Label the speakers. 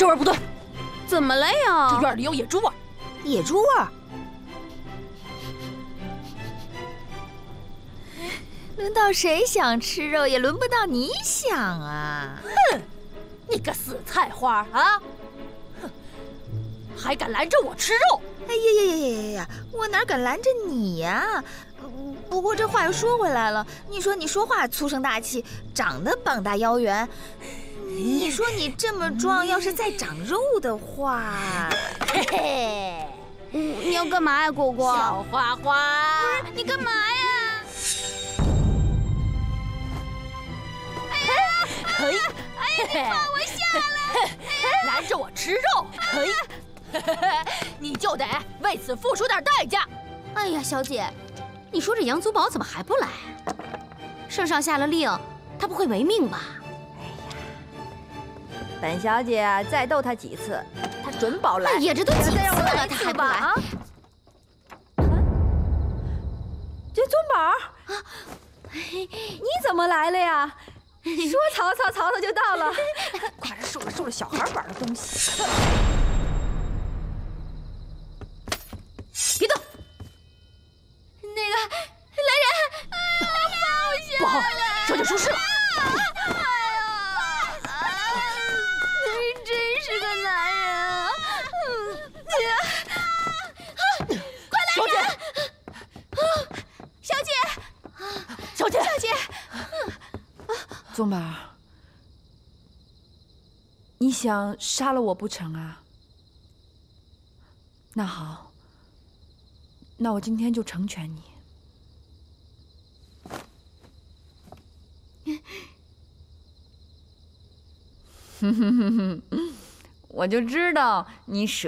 Speaker 1: 这味儿不对，
Speaker 2: 怎么了呀？
Speaker 1: 这院里有野猪味儿。
Speaker 3: 野猪味儿？轮到谁想吃肉，也轮不到你想啊！
Speaker 1: 哼，你个死菜花啊！哼，还敢拦着我吃肉！
Speaker 3: 哎呀呀呀呀呀！我哪敢拦着你呀？不过这话又说回来了，你说你说话粗声大气，长得膀大腰圆，你说你这么壮，要是再长肉的话，
Speaker 1: 嘿嘿，
Speaker 2: 你要干嘛呀，果果？
Speaker 1: 小花花，
Speaker 2: 不是你干嘛呀？
Speaker 1: 可以，哎呀，你放我下来！拦着我吃肉，可以，你就得为此付出点代价。
Speaker 2: 哎呀，小姐，你说这杨祖宝怎么还不来？圣上下了令，他不会没命吧？
Speaker 4: 本小姐再斗他几次，他准保来。
Speaker 2: 哎呀，这都几次了，他还不来？
Speaker 4: 啊！这尊宝，你怎么来了呀？说曹操，曹操就到了。quả然收了小孩玩的东西。
Speaker 1: 别动！
Speaker 2: 那个来人，放我下！
Speaker 1: 不好，小姐出事了！
Speaker 2: 你真是个男人啊！快来人！小姐，
Speaker 1: 小姐，
Speaker 2: 小姐，
Speaker 5: 宗宝，你想杀了我不成啊？那好，那我今天就成全你。我就知道你舍